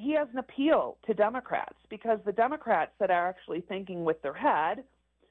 he has an appeal to Democrats because the Democrats that are actually thinking with their head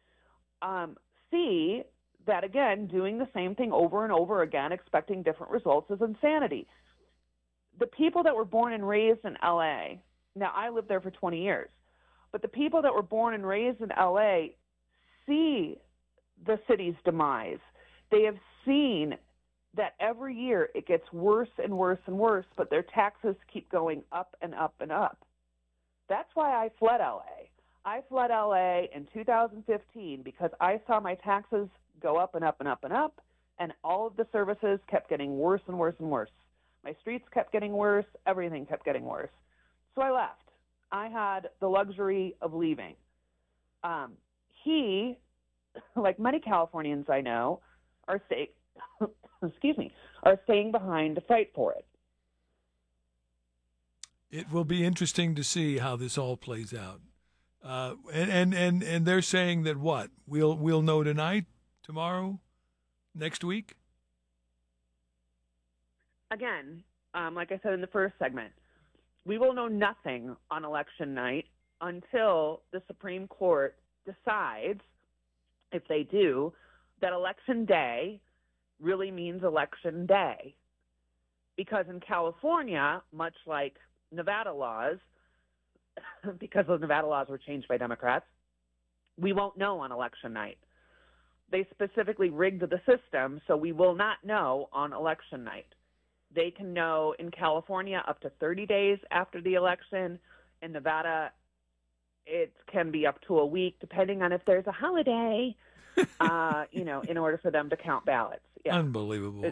see that, again, doing the same thing over and over again, expecting different results is insanity. The people that were born and raised in L.A., now I lived there for 20 years, but the people that were born and raised in L.A. see the city's demise. They have seen that every year it gets worse and worse and worse, but their taxes keep going up and up and up. That's why I fled L.A. I fled L.A. in 2015 because I saw my taxes go up and up and up and up, and all of the services kept getting worse and worse and worse. My streets kept getting worse. Everything kept getting worse. So I left. I had the luxury of leaving. He, like many Californians I know, are staying behind to fight for it. It will be interesting to see how this all plays out. And they're saying that what? We'll know tonight, tomorrow, next week? Again, like I said in the first segment, we will know nothing on election night until the Supreme Court decides, if they do, that election day really means election day. Because in California, much like Nevada laws, because those Nevada laws were changed by Democrats, we won't know on election night. They specifically rigged the system, so we will not know on election night. They can know in California up to 30 days after the election. In Nevada, it can be up to a week, depending on if there's a holiday, in order for them to count ballots. Yeah. Unbelievable.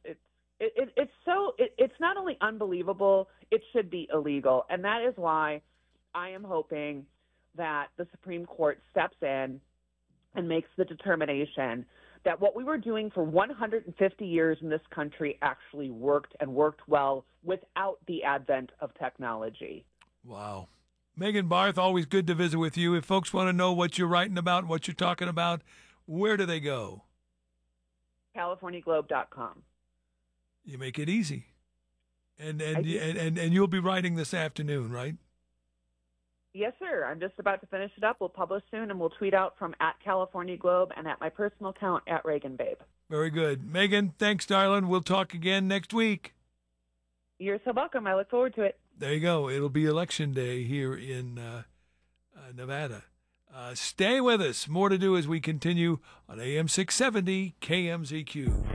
It's not only unbelievable, it should be illegal. And that is why I am hoping that the Supreme Court steps in and makes the determination that what we were doing for 150 years in this country actually worked and worked well without the advent of technology. Wow. Megan Barth, always good to visit with you. If folks want to know what you're writing about, what you're talking about, where do they go? CaliforniaGlobe.com. You make it easy. And you'll be writing this afternoon, right? Yes, sir. I'm just about to finish it up. We'll publish soon, and we'll tweet out from @CaliforniaGlobe and at my personal account @ReaganBabe. Very good. Megan, thanks, darling. We'll talk again next week. You're so welcome. I look forward to it. There you go. It'll be Election Day here in Nevada. Stay with us. More to do as we continue on AM 670 KMZQ.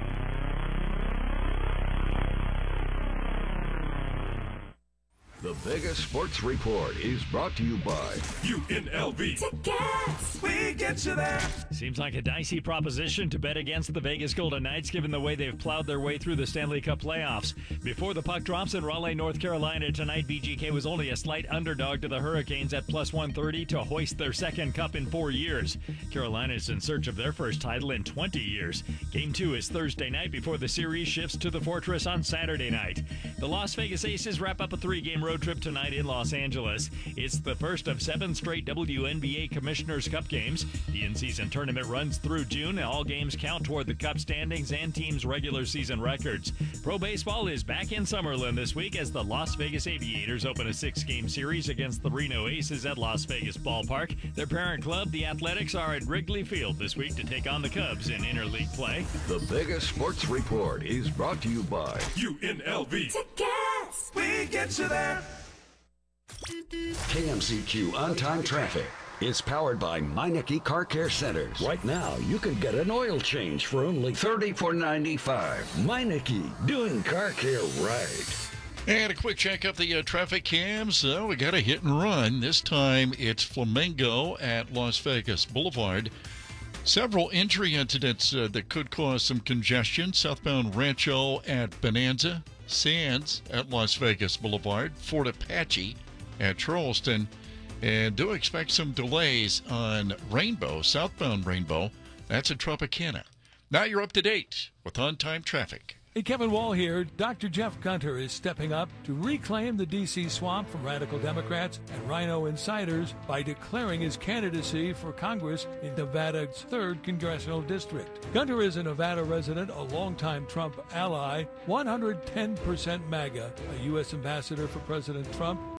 The Vegas Sports Report is brought to you by UNLV. Tickets! We get you there. Seems like a dicey proposition to bet against the Vegas Golden Knights given the way they've plowed their way through the Stanley Cup playoffs. Before the puck drops in Raleigh, North Carolina tonight, VGK was only a slight underdog to the Hurricanes at +130 to hoist their second cup in 4 years. Carolina is in search of their first title in 20 years. Game 2 is Thursday night before the series shifts to the Fortress on Saturday night. The Las Vegas Aces wrap up a 3-game road trip tonight in Los Angeles. It's the first of 7 straight WNBA Commissioner's Cup games. The in-season tournament runs through June, and all games count toward the Cup standings and teams' regular season records. Pro baseball is back in Summerlin this week as the Las Vegas Aviators open a 6-game series against the Reno Aces at Las Vegas Ballpark. Their parent club, the Athletics, are at Wrigley Field this week to take on the Cubs in interleague play. The Vegas Sports Report is brought to you by UNLV. Tickets! We get you there. KMCQ On-Time Traffic is powered by Meineke Car Care Centers. Right now, you can get an oil change for only $34.95. Meineke, doing car care right. And a quick check of the traffic cams. We got a hit and run. This time it's Flamingo at Las Vegas Boulevard. Several entry incidents that could cause some congestion. Southbound Rancho at Bonanza. Sands at Las Vegas Boulevard. Fort Apache at Charleston. And do expect some delays on Rainbow, southbound Rainbow. That's at Tropicana. Now you're up to date with on-time traffic. Hey, Kevin Wall here. Dr. Jeff Gunter is stepping up to reclaim the D.C. swamp from radical Democrats and Rhino insiders by declaring his candidacy for Congress in Nevada's 3rd Congressional District. Gunter is a Nevada resident, a longtime Trump ally, 110% MAGA, a U.S. ambassador for President Trump,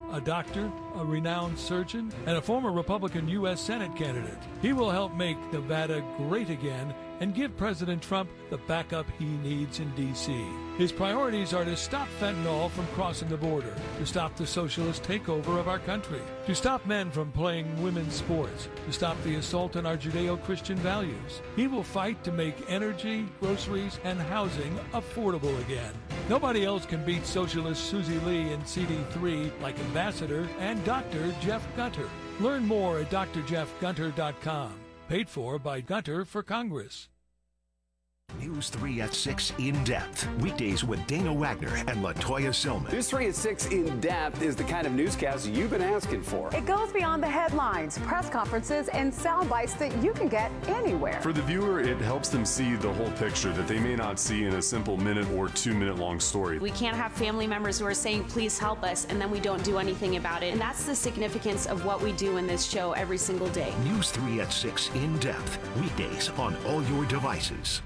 a doctor, a renowned surgeon, and a former Republican U.S. Senate candidate. He will help make Nevada great again and give President Trump the backup he needs in D.C. His priorities are to stop fentanyl from crossing the border, to stop the socialist takeover of our country, to stop men from playing women's sports, to stop the assault on our Judeo-Christian values. He will fight to make energy, groceries, and housing affordable again. Nobody else can beat socialist Susie Lee in CD3 like Ambassador and Dr. Jeff Gunter. Learn more at drjeffgunter.com. Paid for by Gunter for Congress. News 3 at 6 In Depth. Weekdays with Dana Wagner and LaToya Silman. News 3 at 6 In Depth is the kind of newscast you've been asking for. It goes beyond the headlines, press conferences, and sound bites that you can get anywhere. For the viewer, it helps them see the whole picture that they may not see in a simple minute or 2 minute long story. We can't have family members who are saying, please help us, and then we don't do anything about it. And that's the significance of what we do in this show every single day. News 3 at 6 In Depth. Weekdays on all your devices.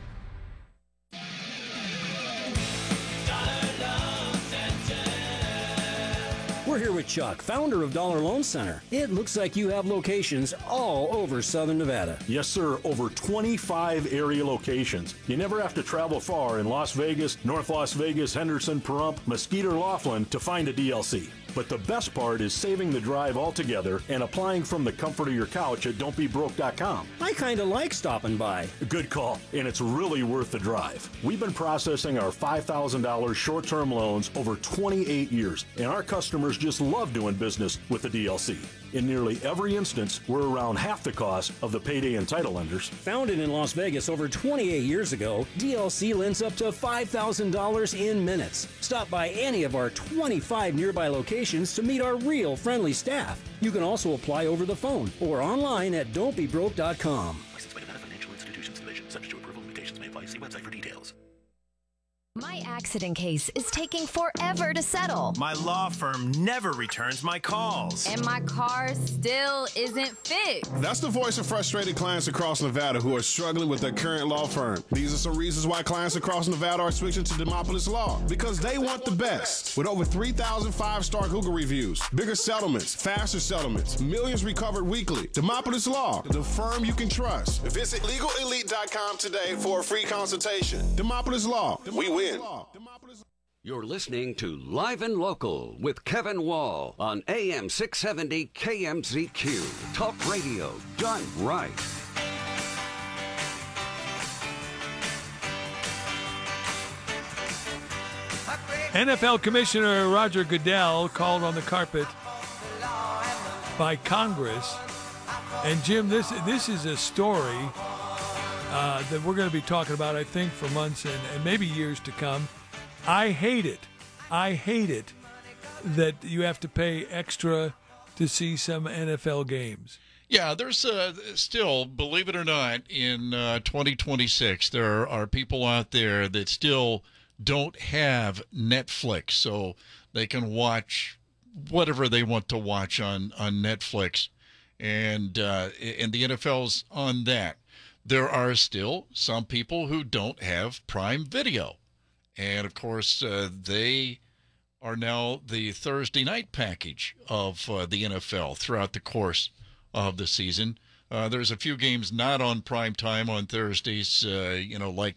We're here with Chuck, founder of Dollar Loan Center. It looks like you have locations all over Southern Nevada. Yes, sir. Over 25 area locations. You never have to travel far in Las Vegas, North Las Vegas, Henderson, Pahrump, Mesquite, or Laughlin to find a DLC. But the best part is saving the drive altogether and applying from the comfort of your couch at don'tbebroke.com. I kind of like stopping by. Good call, and it's really worth the drive. We've been processing our $5,000 short-term loans over 28 years, and our customers just love doing business with the DLC. In nearly every instance, we're around half the cost of the payday and title lenders. Founded in Las Vegas over 28 years ago, DLC lends up to $5,000 in minutes. Stop by any of our 25 nearby locations to meet our real friendly staff. You can also apply over the phone or online at don'tbebroke.com. Licensed by Nevada Financial Institutions Division. Subject to approval, limitations may apply. See website for details. My accident case is taking forever to settle. My law firm never returns my calls. And my car still isn't fixed. That's the voice of frustrated clients across Nevada who are struggling with their current law firm. These are some reasons why clients across Nevada are switching to Demopolis Law. Because they want the best. With over 3,000 five-star Google reviews, bigger settlements, faster settlements, millions recovered weekly. Demopolis Law, the firm you can trust. Visit LegalElite.com today for a free consultation. Demopolis Law, we win. You're listening to Live and Local with Kevin Wall on AM 670 KMZQ. Talk radio done right. NFL Commissioner Roger Goodell called on the carpet by Congress. And Jim, this is a story that we're going to be talking about, I think, for months and maybe years to come. I hate it. I hate it that you have to pay extra to see some NFL games. Yeah, there's still, believe it or not, in 2026, there are people out there that still don't have Netflix, so they can watch whatever they want to watch on Netflix, and the NFL's on that. There are still some people who don't have Prime Video. And, of course, they are now the Thursday night package of the NFL throughout the course of the season. There's a few games not on prime time on Thursdays, like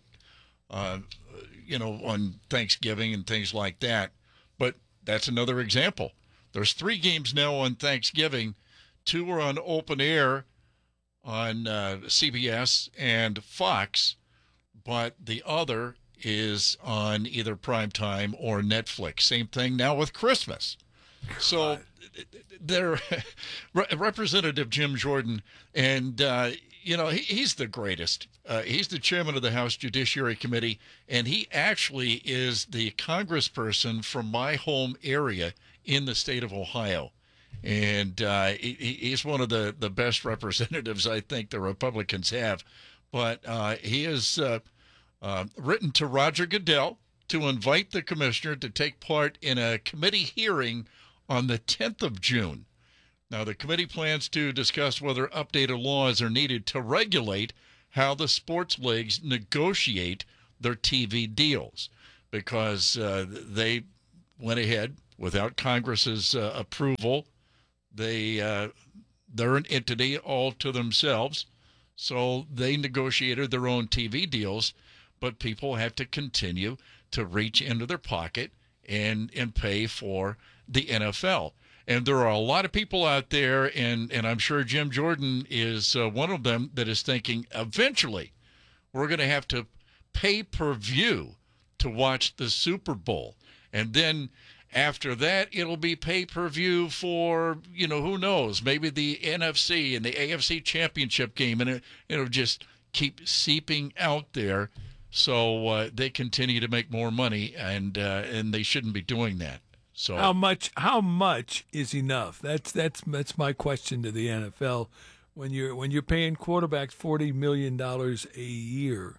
on Thanksgiving and things like that. But that's another example. There's 3 games now on Thanksgiving. 2 are on open air on CBS and Fox, but the other is on either primetime or Netflix. Same thing now with Christmas. So they're Representative Jim Jordan, and he's the greatest. He's the chairman of the House Judiciary Committee, and he actually is the congressperson from my home area in the state of Ohio. And he's one of the best representatives I think the Republicans have. But he has written to Roger Goodell to invite the commissioner to take part in a committee hearing on the 10th of June. Now, the committee plans to discuss whether updated laws are needed to regulate how the sports leagues negotiate their TV deals, because they went ahead without Congress's approval. They're an entity all to themselves, so they negotiated their own TV deals, but people have to continue to reach into their pocket and pay for the NFL. And there are a lot of people out there, and I'm sure Jim Jordan is one of them, that is thinking eventually we're going to have to pay per view to watch the Super Bowl. And then after that, it'll be pay-per-view for, who knows, maybe the NFC and the AFC championship game, and it'll just keep seeping out there. So they continue to make more money, and they shouldn't be doing that. So how much is enough? That's my question to the NFL. When you're paying quarterbacks $40 million a year.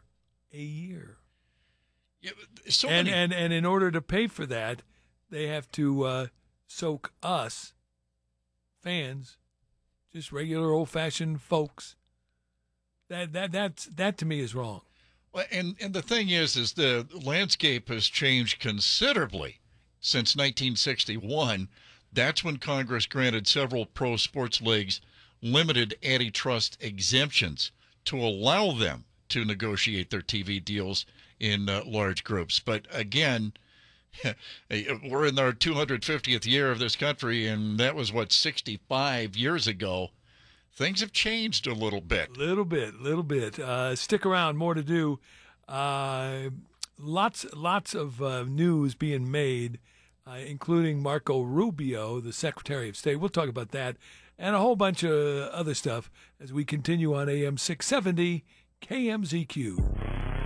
Yeah, and in order to pay for that, they have to soak us, fans, just regular old-fashioned folks. That to me is wrong. Well, and the thing is the landscape has changed considerably since 1961. That's when Congress granted several pro sports leagues limited antitrust exemptions to allow them to negotiate their TV deals in large groups. But again, we're in our 250th year of this country, and that was, 65 years ago. Things have changed a little bit. Little bit. Stick around, more to do. Lots of news being made, including Marco Rubio, the Secretary of State. We'll talk about that and a whole bunch of other stuff as we continue on AM 670 KMZQ.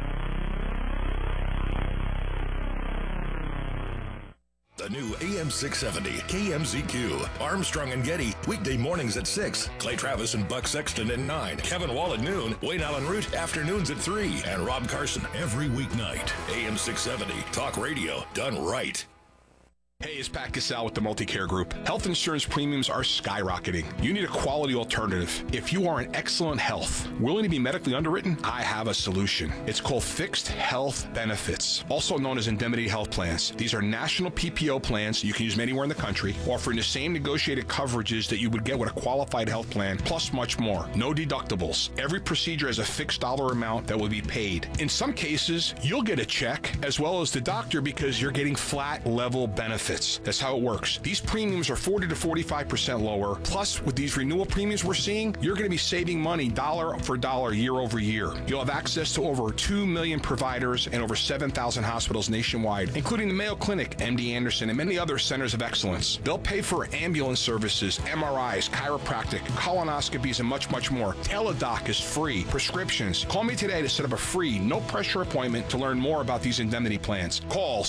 The new AM 670 KMZQ. Armstrong and Getty, weekday mornings at 6. Clay Travis and Buck Sexton at 9. Kevin Wall at noon. Wayne Allen Root, afternoons at 3. And Rob Carson every weeknight. AM 670, talk radio done right. Hey, it's Pat Cassell with the Multicare Group. Health insurance premiums are skyrocketing. You need a quality alternative. If you are in excellent health, willing to be medically underwritten, I have a solution. It's called Fixed Health Benefits, also known as indemnity health plans. These are national PPO plans you can use anywhere in the country, offering the same negotiated coverages that you would get with a qualified health plan, plus much more. No deductibles. Every procedure has a fixed dollar amount that will be paid. In some cases, you'll get a check as well as the doctor because you're getting flat level benefits. That's how it works. These premiums are 40 to 45% lower. Plus, with these renewal premiums we're seeing, you're going to be saving money dollar for dollar year over year. You'll have access to over 2 million providers and over 7,000 hospitals nationwide, including the Mayo Clinic, MD Anderson, and many other centers of excellence. They'll pay for ambulance services, MRIs, chiropractic, colonoscopies, and much, much more. Teladoc is free. Prescriptions. Call me today to set up a free, no-pressure appointment to learn more about these indemnity plans. Call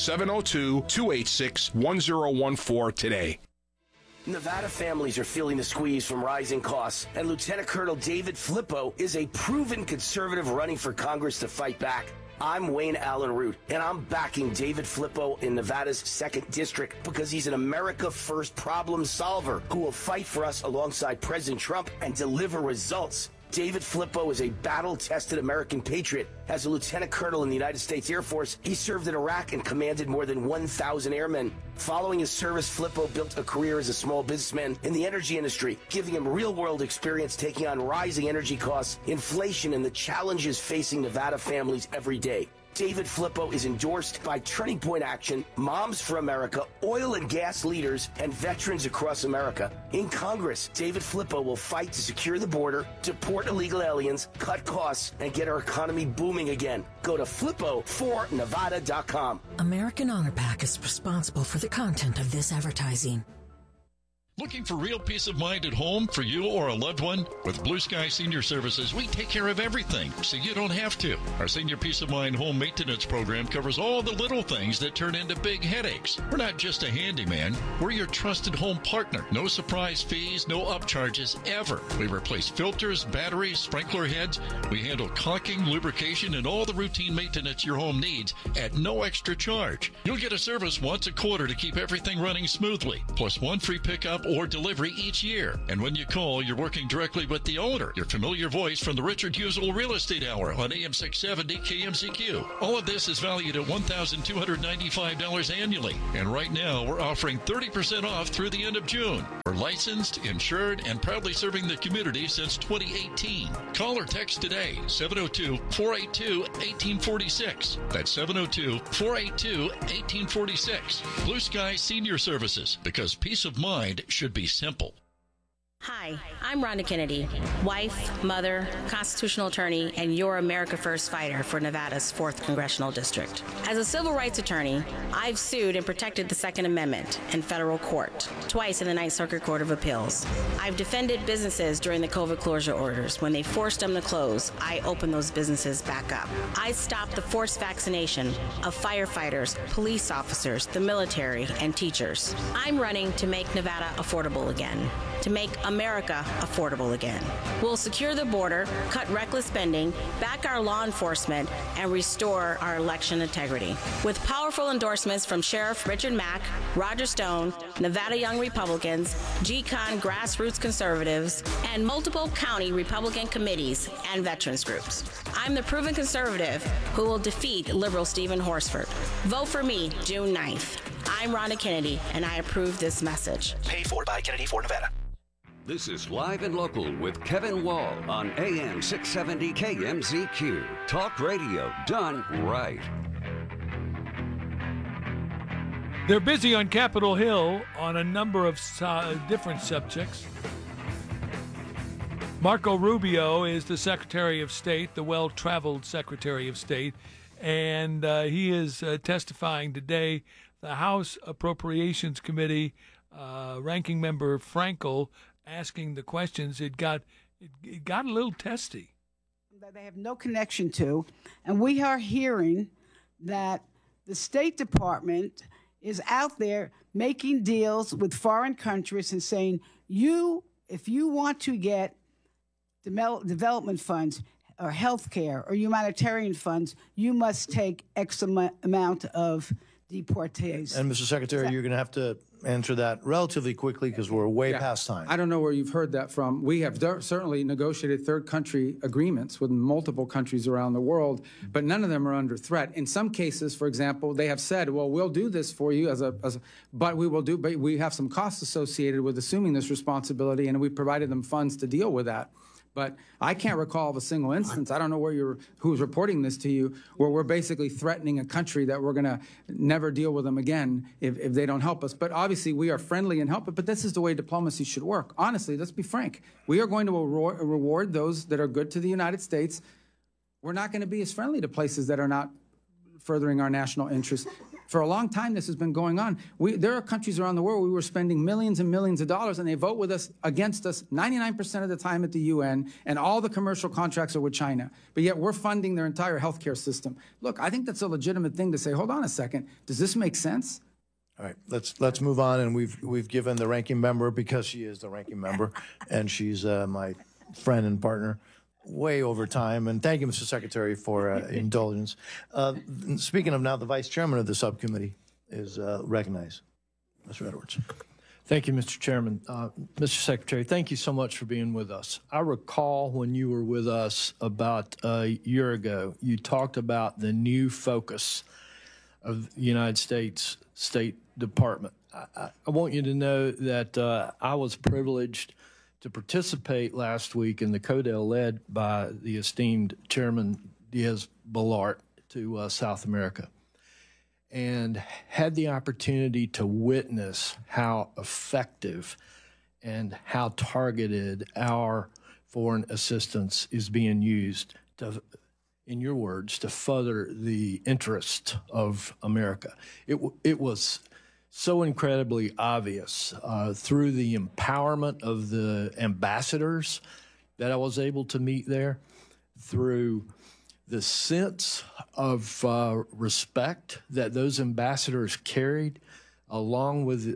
702-286-1014 today. Nevada families are feeling the squeeze from rising costs, and Lieutenant Colonel David Flippo is a proven conservative running for Congress to fight back. I'm Wayne Allen Root, and I'm backing David Flippo in Nevada's 2nd District because he's an America First problem solver who will fight for us alongside President Trump and deliver results. David Flippo is a battle-tested American patriot. As a lieutenant colonel in the United States Air Force, he served in Iraq and commanded more than 1,000 airmen. Following his service, Flippo built a career as a small businessman in the energy industry, giving him real-world experience taking on rising energy costs, inflation, and the challenges facing Nevada families every day. David Flippo is endorsed by Turning Point Action, Moms for America, oil and gas leaders, and veterans across America. In Congress, David Flippo will fight to secure the border, deport illegal aliens, cut costs, and get our economy booming again. Go to flippo4nevada.com. American Honor Pack is responsible for the content of this advertising. Looking for real peace of mind at home for you or a loved one? With Blue Sky Senior Services, we take care of everything, so you don't have to. Our Senior Peace of Mind home maintenance program covers all the little things that turn into big headaches. We're not just a handyman. We're your trusted home partner. No surprise fees, no upcharges, ever. We replace filters, batteries, sprinkler heads. We handle caulking, lubrication, and all the routine maintenance your home needs at no extra charge. You'll get a service once a quarter to keep everything running smoothly, plus one free pickup pickup or delivery each year. And when you call, you're working directly with the owner. Your familiar voice from the Richard Husel Real Estate Hour on AM 670 KMZQ. All of this is valued at $1,295 annually. And right now, we're offering 30% off through the end of June. We're licensed, insured, and proudly serving the community since 2018. Call or text today, 702-482-1846. That's 702-482-1846. Blue Sky Senior Services, because peace of mind should be simple. Hi, I'm Rhonda Kennedy, wife, mother, constitutional attorney, and your America First fighter for Nevada's 4th Congressional District. As a civil rights attorney, I've sued and protected the Second Amendment in federal court, twice in the Ninth Circuit Court of Appeals. I've defended businesses during the COVID closure orders. When they forced them to close, I opened those businesses back up. I stopped the forced vaccination of firefighters, police officers, the military, and teachers. I'm running to make Nevada affordable again, to make America affordable again. We'll secure the border, cut reckless spending, back our law enforcement, and restore our election integrity. With powerful endorsements from Sheriff Richard Mack, Roger Stone, Nevada Young Republicans, GCON Grassroots Conservatives, and multiple county Republican committees and veterans groups. I'm the proven conservative who will defeat liberal Stephen Horsford. Vote for me June 9th. I'm Rhonda Kennedy, and I approve this message. Paid for by Kennedy for Nevada. This is Live and Local with Kevin Wall on AM 670 KMZQ. Talk radio done right. They're busy on Capitol Hill on a number of different subjects. Marco Rubio is the Secretary of State, the well-traveled Secretary of State, and he is testifying today. The House Appropriations Committee, Ranking Member Frankel, asking the questions. It got a little testy. That they have no connection to, and we are hearing that the State Department is out there making deals with foreign countries and saying, if you want to get development funds or health care or humanitarian funds, you must take X amount of deportees. And Mr. Secretary, you're going to have to answer that relatively quickly because we're way past time. I don't know where you've heard that from. We have certainly negotiated third country agreements with multiple countries around the world, but none of them are under threat. In some cases, for example, they have said, well, we'll do this for you but we have some costs associated with assuming this responsibility, and we provided them funds to deal with that. But I can't recall of a single instance, I don't know who's reporting this to you, where we're basically threatening a country that we're going to never deal with them again if they don't help us. But obviously we are friendly and help it, but this is the way diplomacy should work. Honestly, let's be frank. We are going to reward those that are good to the United States. We're not going to be as friendly to places that are not furthering our national interests. For a long time, this has been going on. There are countries around the world we were spending millions and millions of dollars, and they vote with us against us 99% of the time at the UN, and all the commercial contracts are with China. But yet we're funding their entire healthcare system. Look, I think that's a legitimate thing to say, hold on a second, does this make sense? All right, let's move on, and we've given the ranking member, because she is the ranking member, and she's my friend and partner, way over time. And thank you, Mr. Secretary, for indulgence. Speaking of now, the vice chairman of the subcommittee is recognized. Mr. Edwards. Thank you, Mr. Chairman. Mr. Secretary, thank you so much for being with us. I recall when you were with us about a year ago, you talked about the new focus of the United States State Department. I want you to know that I was privileged to participate last week in the CODEL led by the esteemed Chairman Diaz-Balart to South America, and had the opportunity to witness how effective and how targeted our foreign assistance is being used to, in your words, to further the interest of America. It was so incredibly obvious through the empowerment of the ambassadors that I was able to meet there, through the sense of respect that those ambassadors carried, along with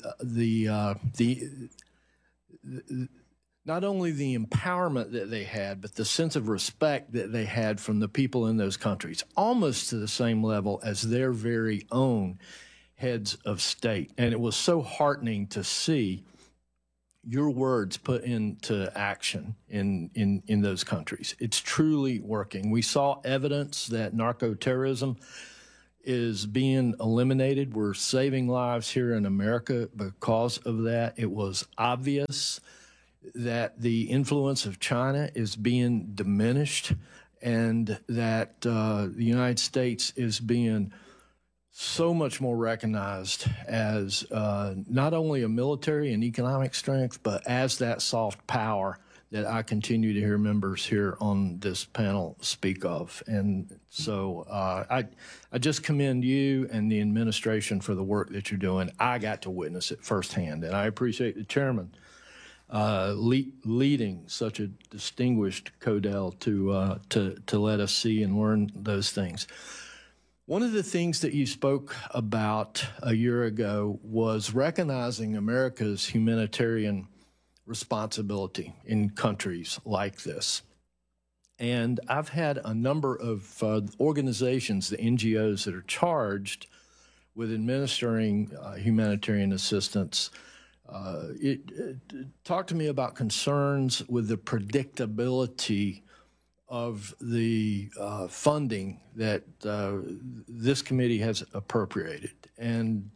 not only the empowerment that they had, but the sense of respect that they had from the people in those countries, almost to the same level as their very own heads of state. And it was so heartening to see your words put into action in those countries. It's truly working. We saw evidence that narco-terrorism is being eliminated. We're saving lives here in America because of that. It was obvious that the influence of China is being diminished and that the United States is being so much more recognized as not only a military and economic strength, but as that soft power that I continue to hear members here on this panel speak of. And so I just commend you and the administration for the work that you're doing. I got to witness it firsthand, and I appreciate the chairman leading such a distinguished CODEL to let us see and learn those things. One of the things that you spoke about a year ago was recognizing America's humanitarian responsibility in countries like this. And I've had a number of organizations, the NGOs, that are charged with administering humanitarian assistance. Talk to me about concerns with the predictability of the funding that this committee has appropriated. And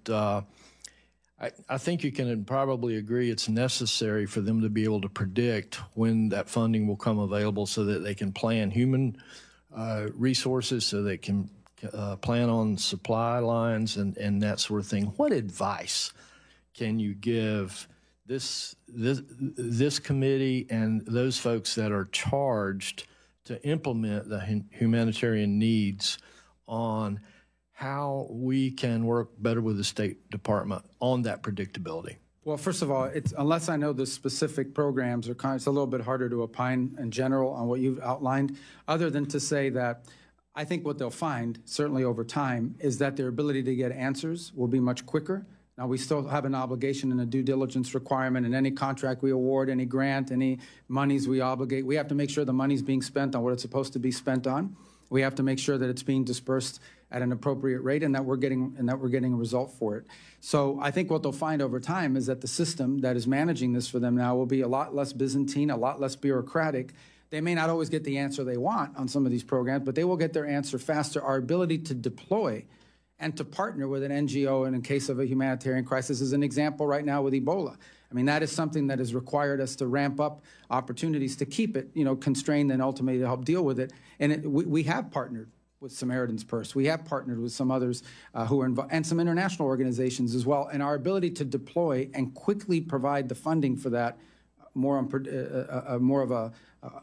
I think you can probably agree it's necessary for them to be able to predict when that funding will come available so that they can plan human resources, so they can plan on supply lines and that sort of thing. What advice can you give this committee and those folks that are charged to implement the humanitarian needs on how we can work better with the State Department on that predictability? Well, first of all, unless I know the specific programs, it's a little bit harder to opine in general on what you've outlined, other than to say that I think what they'll find, certainly over time, is that their ability to get answers will be much quicker. Now, we still have an obligation and a due diligence requirement in any contract we award, any grant, any monies we obligate. We have to make sure the money's being spent on what it's supposed to be spent on. We have to make sure that it's being dispersed at an appropriate rate and that we're getting a result for it. So I think what they'll find over time is that the system that is managing this for them now will be a lot less Byzantine, a lot less bureaucratic. They may not always get the answer they want on some of these programs, but they will get their answer faster. Our ability to deploy and to partner with an NGO in case of a humanitarian crisis is an example right now with Ebola. I mean, that is something that has required us to ramp up opportunities to keep it, constrained and ultimately to help deal with it. And we have partnered with Samaritan's Purse. We have partnered with some others who are involved, and some international organizations as well. And our ability to deploy and quickly provide the funding for that, more of a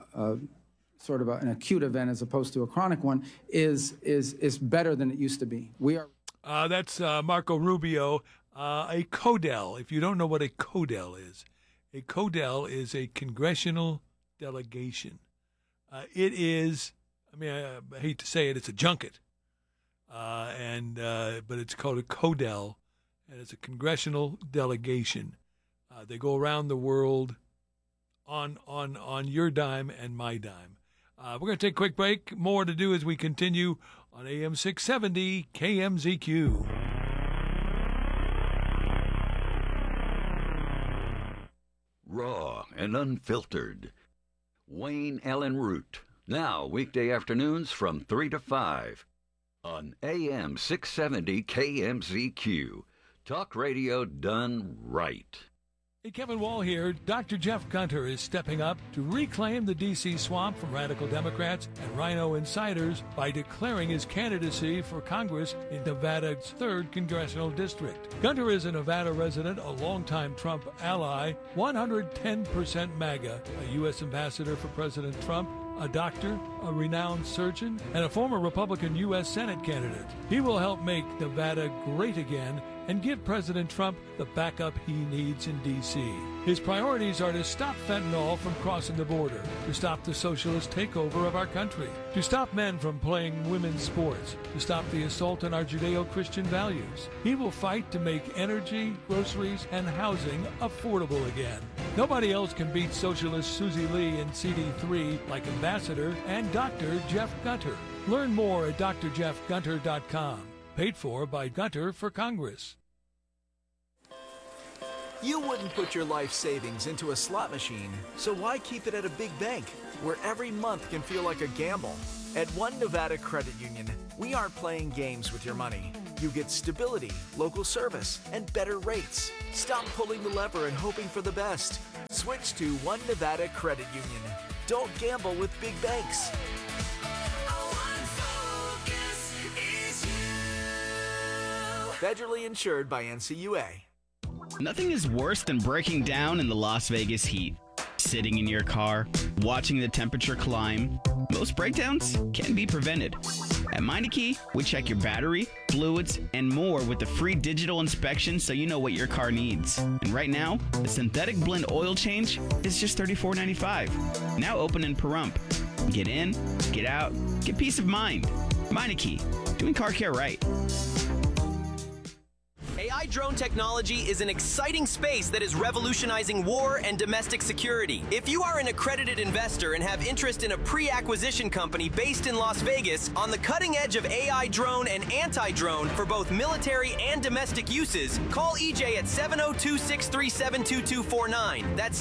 sort of an acute event as opposed to a chronic one, is better than it used to be. We are. That's Marco Rubio. A CODEL, if you don't know what a CODEL is a congressional delegation. It is, I hate to say it, it's a junket, but it's called a CODEL, and it's a congressional delegation. They go around the world on your dime and my dime. We're going to take a quick break. More to do as we continue on AM 670 KMZQ. Raw and unfiltered. Wayne Allen Root. Now, weekday afternoons from 3 to 5 on AM 670 KMZQ. Talk radio done right. Hey, Kevin Wall here. Dr. Jeff Gunter is stepping up to reclaim the D.C. swamp from radical Democrats and Rhino insiders by declaring his candidacy for Congress in Nevada's 3rd Congressional District. Gunter is a Nevada resident, a longtime Trump ally, 110% MAGA, a U.S. ambassador for President Trump, a doctor, a renowned surgeon, and a former Republican U.S. Senate candidate. He will help make Nevada great again and give President Trump the backup he needs in D.C. His priorities are to stop fentanyl from crossing the border, to stop the socialist takeover of our country, to stop men from playing women's sports, to stop the assault on our Judeo-Christian values. He will fight to make energy, groceries, and housing affordable again. Nobody else can beat socialist Susie Lee in CD3 like Ambassador and Dr. Jeff Gunter. Learn more at drjeffgunter.com. Paid for by Gunter for Congress. You wouldn't put your life savings into a slot machine, so why keep it at a big bank, where every month can feel like a gamble? At One Nevada Credit Union, we aren't playing games with your money. You get stability, local service, and better rates. Stop pulling the lever and hoping for the best. Switch to One Nevada Credit Union. Don't gamble with big banks. Federally insured by NCUA. Nothing is worse than breaking down in the Las Vegas heat. Sitting in your car, watching the temperature climb. Most breakdowns can be prevented. At Meineke, we check your battery, fluids, and more with the free digital inspection so you know what your car needs. And right now, the synthetic blend oil change is just $34.95. Now open in Pahrump. Get in, get out, get peace of mind. Meineke, doing car care right. AI drone technology is an exciting space that is revolutionizing war and domestic security. If you are an accredited investor and have interest in a pre-acquisition company based in Las Vegas on the cutting edge of AI drone and anti-drone for both military and domestic uses, call EJ at 702-637-2249. That's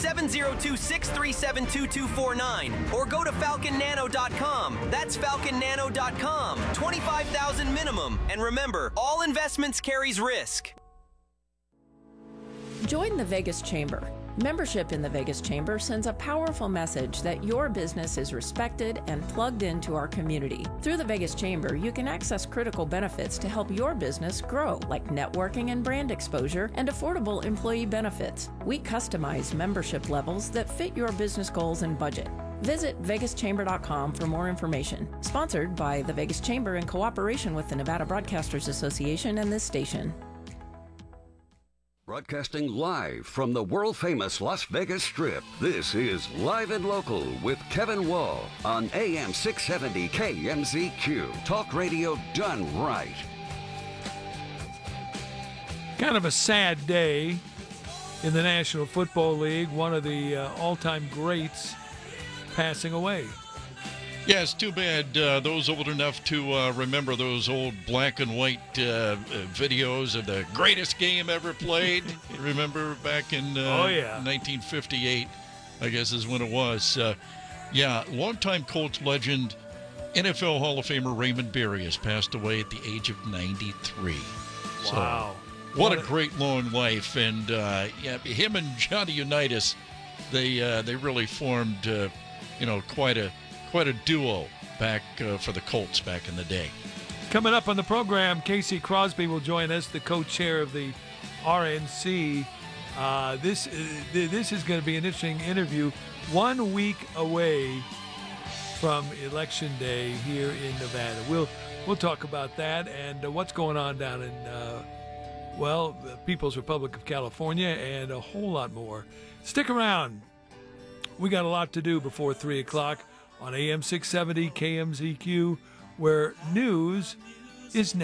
702-637-2249. Or go to falconnano.com. That's falconnano.com. $25,000 minimum. And remember, all investments carries risk. Join the Vegas Chamber. Membership in the Vegas Chamber sends a powerful message that your business is respected and plugged into our community. Through the Vegas Chamber, you can access critical benefits to help your business grow, like networking and brand exposure and affordable employee benefits. We customize membership levels that fit your business goals and budget. Visit vegaschamber.com for more information. Sponsored by the Vegas Chamber in cooperation with the Nevada Broadcasters Association and this station. Broadcasting live from the world-famous Las Vegas Strip, this is Live and Local with Kevin Wall on AM 670 KMZQ. Talk radio done right. Kind of a sad day in the National Football League. One of the all-time greats passing away. Yeah, it's too bad those old enough to remember those old black and white videos of the greatest game ever played. Remember back in 1958, I guess is when it was. Longtime Colts legend, NFL Hall of Famer Raymond Berry has passed away at the age of 93. Wow. So, what a great long life. And, him and Johnny Unitas, they really formed, quite a duo back for the Colts back in the day. Coming up on the program, Casey Crosby will join us, the co-chair of the RNC. This is going to be an interesting interview. 1 week away from Election Day here in Nevada. We'll talk about that and what's going on down in the People's Republic of California and a whole lot more. Stick around. We got a lot to do before 3 o'clock on AM 670 KMZQ, where news is next.